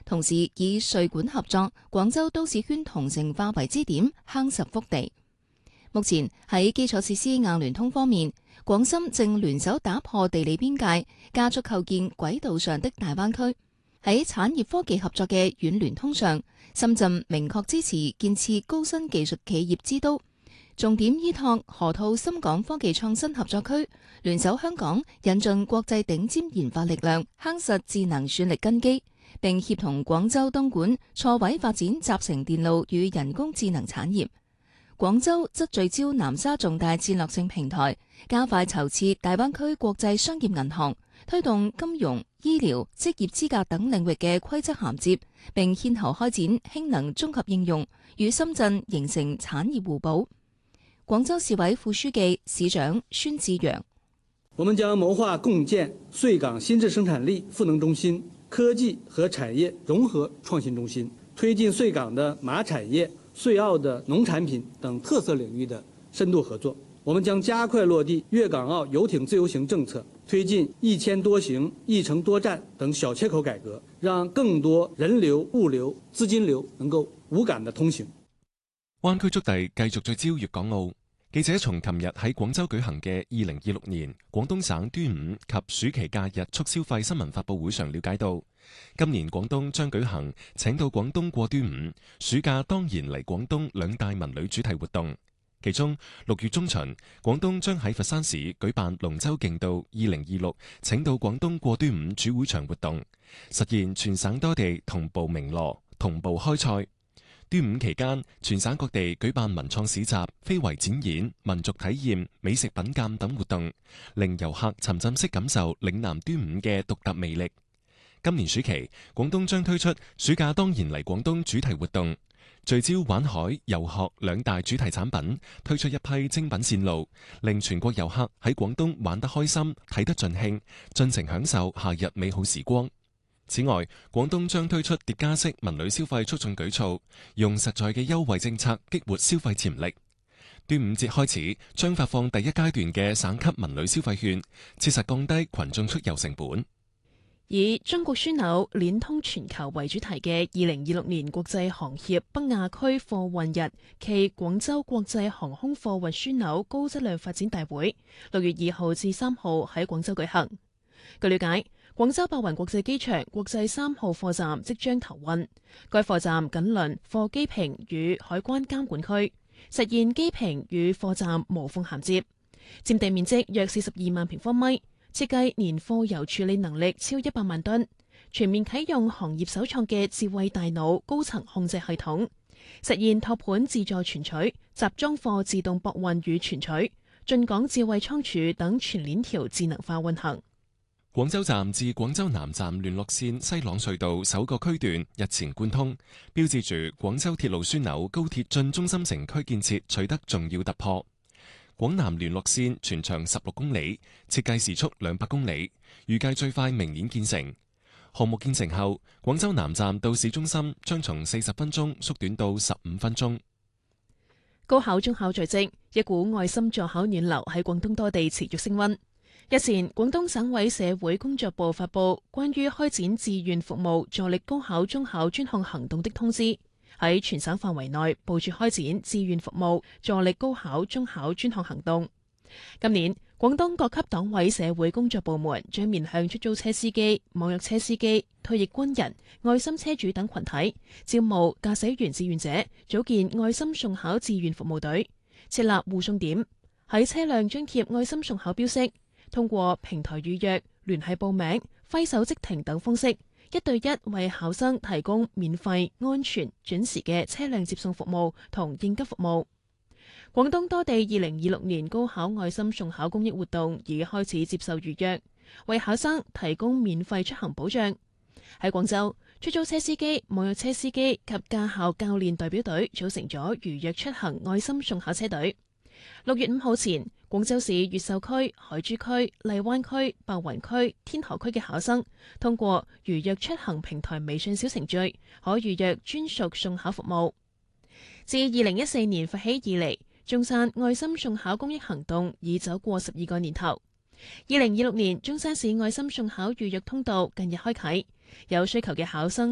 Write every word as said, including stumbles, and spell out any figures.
同時以穗莞合作，廣州都市圈同城化為支點，夯實腹地。目前喺基礎設施硬聯通方面，廣深正聯手打破地理邊界，加速構建軌道上的大灣區。喺產業科技合作嘅軟聯通上，深圳明確支持建設高新技術企業之都，重點依託河套深港科技創新合作區，聯手香港引進國際頂尖研發力量，夯實智能算力根基，並協同廣州東莞錯位發展集成電路與人工智能產業。廣州則聚焦南沙重大戰略性平台，加快籌設大灣區國際商業銀行，推動金融、醫療、職業資格等領域嘅規則銜接，並牽頭開展氫能綜合應用，與深圳形成產業互補。廣州市委副書記、市長孫志陽： 我們將謀劃共建穗港新質生產力賦能中心、科技和產業融合創新中心，推進穗港的馬產業、穗澳的農產品等特色領域的深度合作。我們將加快落地粵港澳遊艇自由行政策，推進一簽多行、一程多站等小切口改革，讓更多人流、物流、資金流能夠無感的通行。 灣區速遞繼續聚焦粵港澳。記者從琴日喺廣州舉行嘅二零二六年廣東省端午及暑期假日促消費新聞發佈會上了解到，今年廣東將舉行請到廣東過端午、暑假當然嚟廣東兩大文旅主題活動。其中六月中旬，廣東將喺佛山市舉辦龍舟競渡二零二六請到廣東過端午主會場活動，實現全省多地同步鳴鑼、同步開賽。端午期間，全省各地舉辦文創市集、非遺展演、民族體驗、美食品鑑等活動，令遊客沉浸式感受嶺南端午嘅獨特魅力。今年暑期，廣東將推出暑假當然嚟廣東主題活動，聚焦玩海、遊學兩大主題產品，推出一批精品線路，令全國遊客喺廣東玩得開心、睇得盡興，盡情享受夏日美好時光。此外，廣東將推出疊加式文旅消費促進舉措，用實在嘅優惠政策激活消費潛力。端午節開始將發放第一階段嘅省級文旅消費券，切實降低群眾出遊成本。 以中國樞紐鏈通全球為主題嘅二零二六年國際航協北亞區貨運日暨廣州國際航空貨運樞紐高質量發展大會，六月二號至三號喺廣州舉行。據了解，廣州白雲國際機場國際三號貨站即將投運，該貨站緊鄰貨機坪與海關監管區，實現機坪與貨站無縫銜接，佔地面積約四十二萬平方米。設計年貨郵處理能力超一百萬噸，全面啟用行業首創嘅智慧大腦高層控制系統，實現托盤自助存取、集裝貨自動駁運與存取、進港智慧倉儲等全鏈條智能化運行。 廣州站至廣州南站聯絡線西朗隧道首個區段日前貫通，標誌住廣州鐵路樞紐高鐵進中心城區建設取得重要突破。廣南聯絡線全長十六公里，設計時速兩百公里，預計最快明年建成。項目建成後，廣州南站到市中心將從四十分鐘縮短到十五分鐘。 高考中考在即，一股愛心助考暖流喺廣東多地持續升溫。日前，廣東省委社會工作部發布關於開展志願服務助力高考中考專項行動的通知，喺全省範圍內部署開展志願服務助力高考中考專項行動。今年，廣東各級黨委社會工作部門將面向出租車司機、網約車司機、退役軍人、愛心車主等群體，招募駕駛員志願者，組建愛心送考志願服務隊，設立護送點，喺車輛張貼愛心送考標識，通過平台預約、聯繫報名、揮手即停等方式，一對一為考生提供免費、安全、準時嘅車輛接送服務同應急服務。廣東多地二零二六年高考愛心送考公益活動已開始接受預約，為考生提供免費出行保障。喺廣州，出租車司機、網約車司機及駕校教練代表隊組成咗如約出行愛心送考車隊。六月五號前，廣州市越秀區、海珠區、荔灣區、白雲區、天河區嘅考生，通過如約出行平台微信小程序，可預約專屬送考服務。自二零一四年發起以嚟，中山愛心送考公益行動已走過十二個年頭。二零二六年，中山市愛心送考預約通道近日開啟，有需求嘅考生